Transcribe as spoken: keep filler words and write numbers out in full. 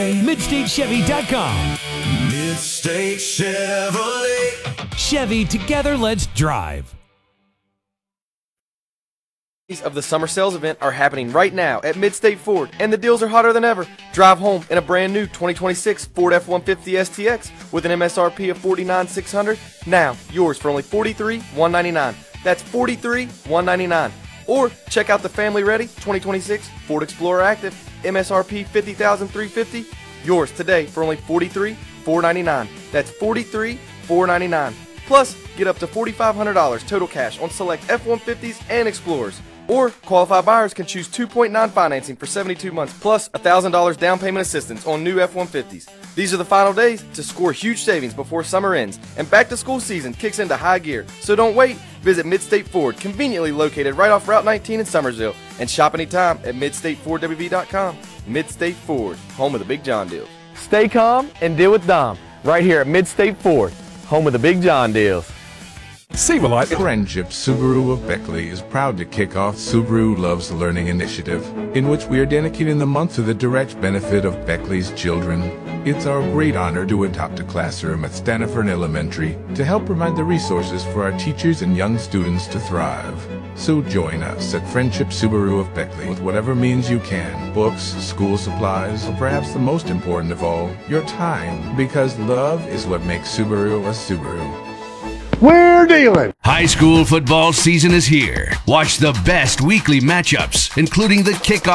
Midstate Chevy dot com. Midstate Chevrolet. Chevy, together let's drive. Of the summer sales event are happening right now at Midstate Ford, and the deals are hotter than ever. Drive home in a brand new twenty twenty-six Ford F one fifty S T X with an M S R P of forty-nine thousand six hundred dollars. Now yours for only forty-three thousand one hundred ninety-nine dollars. That's forty-three thousand one hundred ninety-nine dollars. Or check out the family-ready twenty twenty-six Ford Explorer Active, M S R P fifty thousand three hundred fifty dollars. Yours today for only forty-three thousand four hundred ninety-nine dollars. That's forty-three thousand four hundred ninety-nine dollars. Plus, get up to four thousand five hundred dollars total cash on select F one fifties and Explorers. Or qualified buyers can choose two point nine financing for seventy-two months plus one thousand dollars down payment assistance on new F one fifties. These are the final days to score huge savings before summer ends, and back to school season kicks into high gear. So don't wait. Visit Midstate Ford, conveniently located right off Route nineteen in Summersville, and shop anytime at midstate ford w v dot com. Midstate Ford, home of the Big John deals. Stay calm and deal with Dom right here at Midstate Ford, home of the Big John deals. Save a lot. Friendship Subaru of Beckley is proud to kick off Subaru Loves Learning initiative, in which we are dedicating the month to the direct benefit of Beckley's children. It's our great honor to adopt a classroom at Staniford Elementary to help provide the resources for our teachers and young students to thrive. So join us at Friendship Subaru of Beckley with whatever means you can. Books, school supplies, or perhaps the most important of all, your time. Because love is what makes Subaru a Subaru. We're dealing. High school football season is here. Watch the best weekly matchups, including the kickoff